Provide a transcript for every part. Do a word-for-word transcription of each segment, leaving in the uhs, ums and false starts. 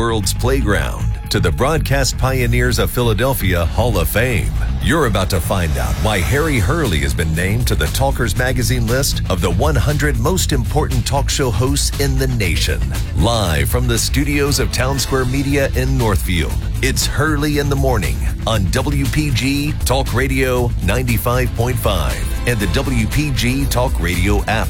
world's playground to the broadcast pioneers of Philadelphia Hall of Fame. You're about to find out why Harry Hurley has been named to the Talkers Magazine list of the one hundred most important talk show hosts in the nation. Live from the studios of Town Square Media in Northfield, it's Hurley in the Morning on W P G Talk Radio ninety-five point five and the W P G Talk Radio app.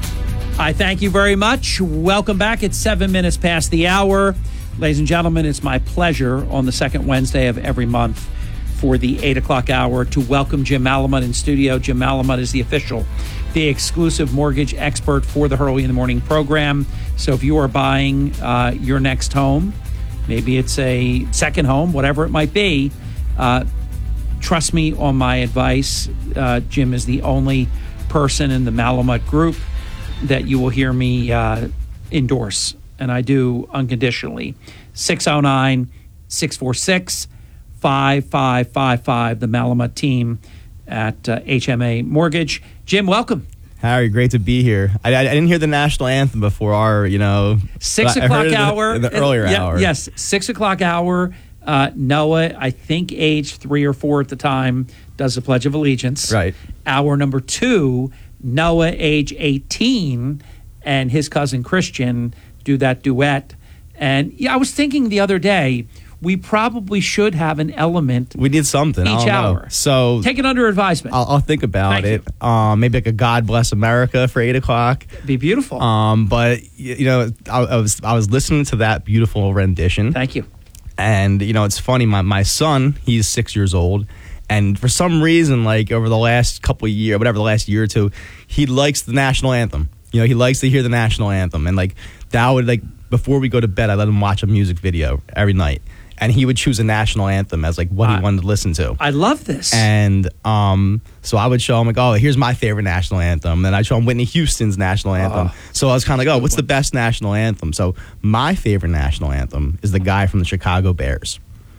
I thank you very much. Welcome back. It's seven minutes past the hour. Ladies and gentlemen, it's my pleasure on the second Wednesday of every month for the eight o'clock hour to welcome Jim Malamut in studio. Jim Malamut is the official, the exclusive mortgage expert for the Hurley in the Morning program. So if you are buying uh, your next home, maybe it's a second home, whatever it might be, uh, trust me on my advice. Uh, Jim is the only person in the Malamut group that you will hear me uh, endorse, and I do unconditionally. six oh nine, six four six, five five five five, the Malamut team at uh, H M A Mortgage. Jim, welcome. Harry, great to be here. I, I didn't hear the national anthem before our, you know... Six I o'clock heard hour. In the, in the earlier yeah, hour. Yes, six o'clock hour. Uh, Noah, I think age three or four at the time, does the Pledge of Allegiance. Right. Hour number two, Noah, age eighteen, and his cousin Christian do that duet. And yeah, I was thinking the other day, we probably should have an element. We need something. Each I don't hour. Know. So take it under advisement. I'll, I'll think about Thank it. Um, maybe like a God Bless America for eight o'clock. Be beautiful. Um, but you know, I, I was I was listening to that beautiful rendition. Thank you. And you know, it's funny. My my son, he's six years old. And for some reason, like over the last couple of years, whatever, the last year or two, he likes the national anthem. You know, he likes to hear the national anthem. And like that would like, before we go to bed, I let him watch a music video every night. And he would choose a national anthem as like what I, he wanted to listen to. I love this. And um, so I would show him like, oh, here's my favorite national anthem. And I'd show him Whitney Houston's national anthem. Oh, so I was kind of like, oh, what's the best national anthem? So my favorite national anthem is the guy from the Chicago Bears.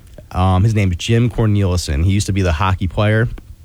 Um, his name is Jim Cornelison. He used to be the hockey player.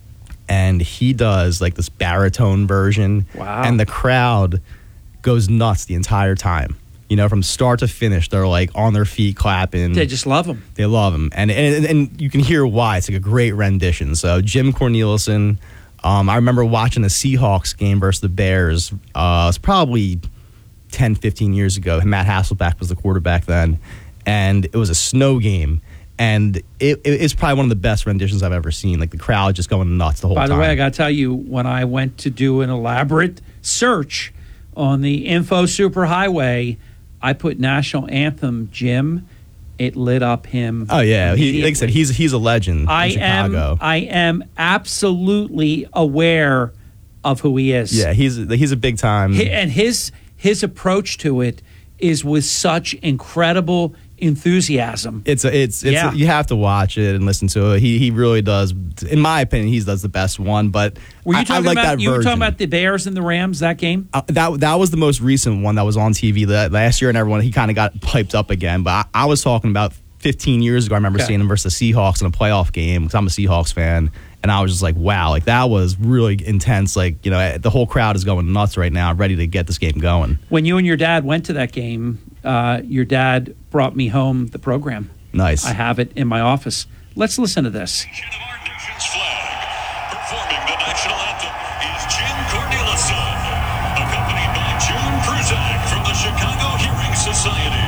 And he does like this baritone version. Wow. And the crowd goes nuts the entire time. You know, from start to finish, they're like on their feet clapping. They just love him. They love him. And and, and you can hear why. It's like a great rendition. So Jim Cornelison, um, I remember watching a Seahawks game versus the Bears. Uh, it was probably ten, fifteen years ago. Matt Hasselbeck was the quarterback then. And it was a snow game. And it, it's probably one of the best renditions I've ever seen. Like the crowd just going nuts the whole time. By the way, I got to tell you, when I went to do an elaborate search on the Info Superhighway, I put national anthem Jim. It lit up him. Oh yeah, he, like I said, he's he's a legend I in Chicago. am I am absolutely aware of who he is. Yeah, he's he's a big time. He, and his his approach to it is with such incredible enthusiasm. It's a, it's it's yeah. a, you have to watch it and listen to it. He he really does. In my opinion, he does the best one. But were you I, talking I like about that you were version. talking about the Bears and the Rams that game? Uh, that that was the most recent one that was on T V that last year, and everyone he kind of got piped up again. But I, I was talking about fifteen years ago. I remember okay. seeing him versus the Seahawks in a playoff game because I'm a Seahawks fan, and I was just like, wow, like that was really intense. Like you know, the whole crowd is going nuts right now, ready to get this game going. When you and your dad went to that game, uh, your dad brought me home the program. Nice. I have it in my office. Let's listen to this. Of our nation's flag, performing the national anthem is Jim Cornelison, accompanied by June Kruzak from the Chicago Hearing Society.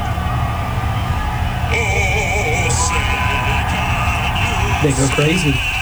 Oh, say, can you They go crazy.